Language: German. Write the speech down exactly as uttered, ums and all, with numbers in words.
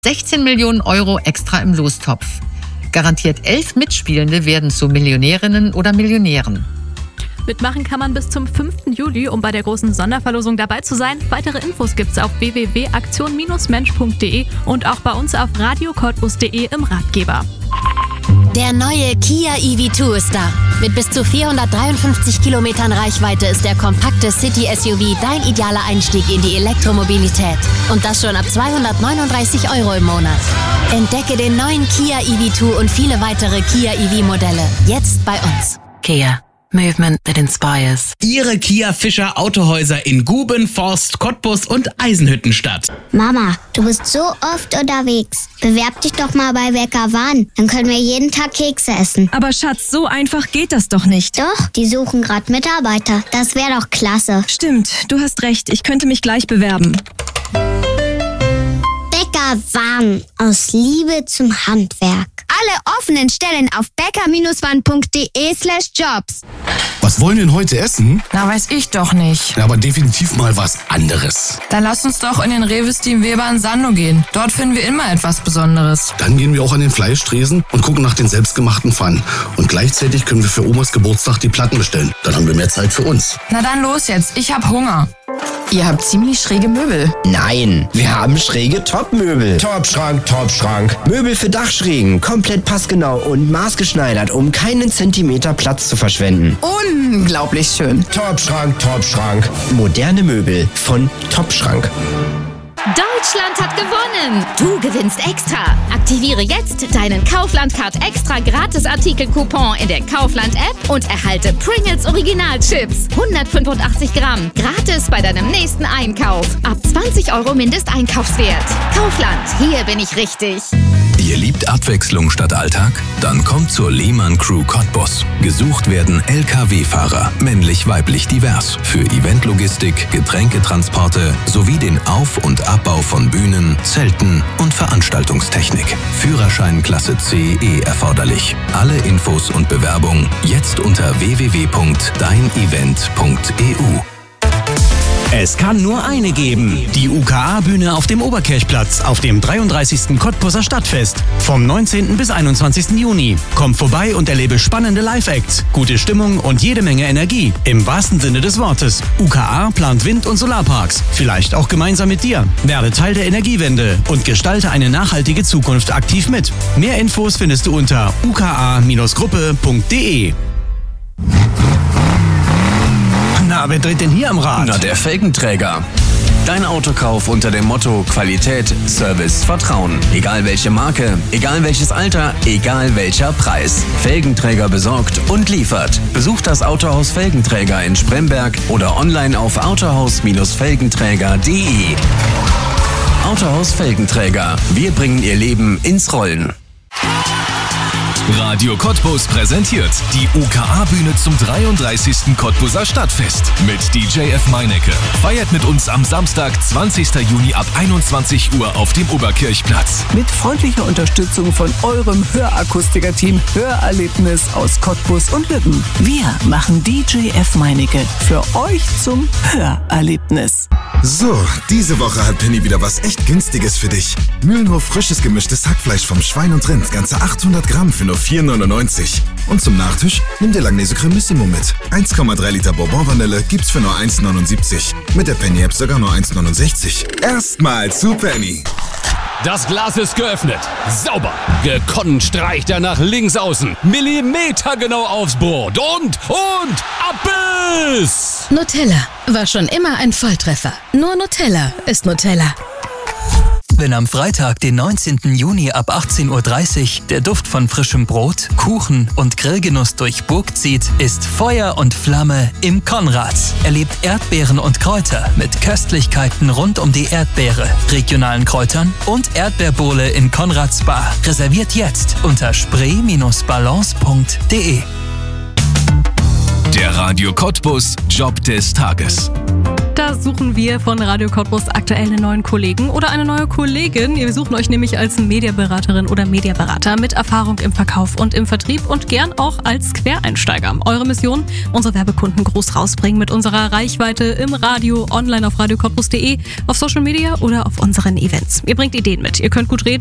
sechzehn Millionen Euro extra im Lostopf. Garantiert elf Mitspielende werden zu Millionärinnen oder Millionären. Mitmachen kann man bis zum fünften Juli, um bei der großen Sonderverlosung dabei zu sein. Weitere Infos gibt's auf w w w punkt aktion Bindestrich mensch punkt de und auch bei uns auf radio cottbus punkt de im Ratgeber. Der neue Kia E V zwei ist da. Mit bis zu vierhundertdreiundfünfzig Kilometern Reichweite ist der kompakte City-S U V dein idealer Einstieg in die Elektromobilität. Und das schon ab zweihundertneununddreißig Euro im Monat. Entdecke den neuen Kia E V zwei und viele weitere Kia E V-Modelle. Jetzt bei uns. Kia. Movement that inspires. Ihre Kia Fischer Autohäuser in Guben, Forst, Cottbus und Eisenhüttenstadt. Mama, du bist so oft unterwegs. Bewerb dich doch mal bei Bäcker Wahn. Dann können wir jeden Tag Kekse essen. Aber Schatz, so einfach geht das doch nicht. Doch, die suchen gerade Mitarbeiter. Das wäre doch klasse. Stimmt, du hast recht. Ich könnte mich gleich bewerben. Bäcker Wahn. Aus Liebe zum Handwerk. Alle offenen Stellen auf bäcker Bindestrich punkt de slash jobs. Was wollen wir denn heute essen? Na, weiß ich doch nicht. Ja, aber definitiv mal was anderes. Dann lass uns doch in den Rewe Steam Weber in Sando gehen. Dort finden wir immer etwas Besonderes. Dann gehen wir auch an den Fleischtresen und gucken nach den selbstgemachten Pfannen. Und gleichzeitig können wir für Omas Geburtstag die Platten bestellen. Dann haben wir mehr Zeit für uns. Na dann los jetzt, ich hab Hunger. Ihr habt ziemlich schräge Möbel. Nein, wir haben schräge Top-Möbel. Top-Schrank, Top-Schrank. Möbel für Dachschrägen, komplett passgenau und maßgeschneidert, um keinen Zentimeter Platz zu verschwenden. Unglaublich schön. Top-Schrank, Top-Schrank. Moderne Möbel von Top-Schrank. Deutschland hat gewonnen! Du gewinnst extra! Aktiviere jetzt deinen Kaufland-Card extra Gratis-Artikel-Coupon in der Kaufland-App und erhalte Pringles Original-Chips. hundertfünfundachtzig Gramm. Gratis bei deinem nächsten Einkauf. Ab zwanzig Euro Mindesteinkaufswert. Kaufland, hier bin ich richtig. Ihr liebt Abwechslung statt Alltag? Dann kommt zur Lehmann Crew Cottbus. Gesucht werden L K W-Fahrer, männlich-weiblich divers, für Eventlogistik, Getränketransporte sowie den Auf- und Abbau von Bühnen, Zelten und Veranstaltungstechnik. Führerschein Klasse C E erforderlich. Alle Infos und Bewerbung jetzt unter w w w punkt dein event punkt e u. Es kann nur eine geben. Die U K A-Bühne auf dem Oberkirchplatz auf dem dreiunddreißigsten Cottbuser Stadtfest. Vom neunzehnten bis einundzwanzigsten Juni. Komm vorbei und erlebe spannende Live-Acts, gute Stimmung und jede Menge Energie. Im wahrsten Sinne des Wortes. U K A plant Wind- und Solarparks. Vielleicht auch gemeinsam mit dir. Werde Teil der Energiewende und gestalte eine nachhaltige Zukunft aktiv mit. Mehr Infos findest du unter u k a Gruppe punkt de. Na, wer dreht denn hier am Rad? Na, der Felgenträger. Dein Autokauf unter dem Motto Qualität, Service, Vertrauen. Egal welche Marke, egal welches Alter, egal welcher Preis. Felgenträger besorgt und liefert. Besucht das Autohaus Felgenträger in Spremberg oder online auf autohaus Felgenträger punkt de. Autohaus Felgenträger. Wir bringen Ihr Leben ins Rollen. Radio Cottbus präsentiert die U K A-Bühne zum dreiunddreißigsten Cottbuser Stadtfest mit D J F Meinecke. Feiert mit uns am Samstag, zwanzigsten Juni ab einundzwanzig Uhr auf dem Oberkirchplatz. Mit freundlicher Unterstützung von eurem Hörakustiker-Team Hörerlebnis aus Cottbus und Lübben. Wir machen D J F Meinecke für euch zum Hörerlebnis. So, diese Woche hat Penny wieder was echt Günstiges für dich. Mühlenhof frisches gemischtes Hackfleisch vom Schwein und Rind, ganze achthundert Gramm für nur vier neunundneunzig. Und zum Nachtisch nimm dir Langnese Cremissimo mit. eins Komma drei Liter Bourbon-Vanille gibt's für nur eins neunundsiebzig. Mit der Penny-App sogar nur eins neunundsechzig. Erstmal zu Penny. Das Glas ist geöffnet. Sauber. Gekonnt streicht er nach links außen. Millimetergenau aufs Brot. Und, und, Abbiss! Nutella war schon immer ein Volltreffer. Nur Nutella ist Nutella. Wenn am Freitag, den neunzehnten Juni ab achtzehn Uhr dreißig der Duft von frischem Brot, Kuchen und Grillgenuss durch Burg zieht, ist Feuer und Flamme im Konrads. Erlebt Erdbeeren und Kräuter mit Köstlichkeiten rund um die Erdbeere, regionalen Kräutern und Erdbeerbowle in Konrads Bar. Reserviert jetzt unter spree balance punkt de. Der Radio Cottbus Job des Tages. Das Da suchen wir von Radio Cottbus aktuell einen neuen Kollegen oder eine neue Kollegin. Wir suchen euch nämlich als Mediaberaterin oder Mediaberater mit Erfahrung im Verkauf und im Vertrieb und gern auch als Quereinsteiger. Eure Mission? Unsere Werbekunden groß rausbringen mit unserer Reichweite im Radio, online auf radio cottbus punkt de, auf Social Media oder auf unseren Events. Ihr bringt Ideen mit, ihr könnt gut reden.